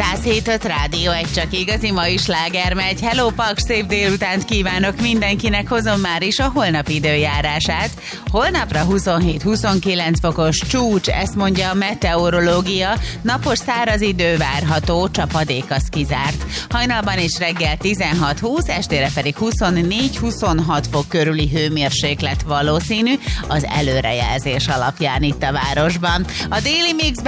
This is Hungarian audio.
107.5 Rádió, egy csak igazi mai sláger megy. Hello Paks, szép délutánt kívánok mindenkinek, hozom már is a holnapi időjárását. Holnapra 27-29 fokos csúcs, ezt mondja a meteorológia, napos száraz idő várható, csapadék az kizárt. Hajnalban és reggel 16-20, estére pedig 24-26 fok körüli hőmérséklet valószínű az előrejelzés alapján itt a városban. A déli mixben